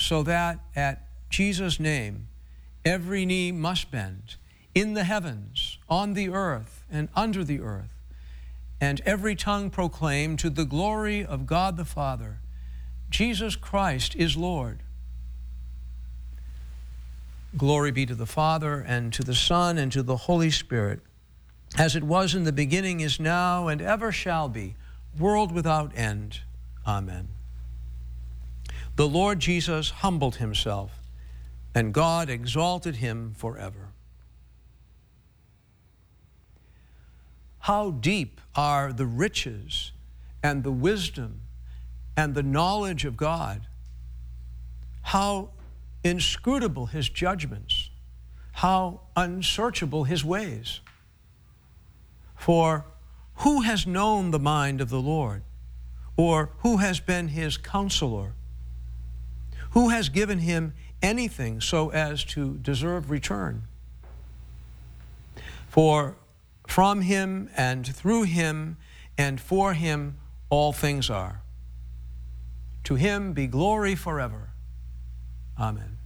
so that at Jesus' name every knee must bend, in the heavens, on the earth, and under the earth, and every tongue proclaim to the glory of God the Father, Jesus Christ is Lord. Glory be to the Father, and to the Son, and to the Holy Spirit, as it was in the beginning, is now, and ever shall be, world without end. Amen. The Lord Jesus humbled himself, and God exalted him forever. How deep are the riches and the wisdom and the knowledge of God. How inscrutable his judgments, how unsearchable his ways. For who has known the mind of the Lord? Or who has been his counselor? Who has given him anything so as to deserve return? For from him and through him and for him all things are. To him be glory forever. Amen.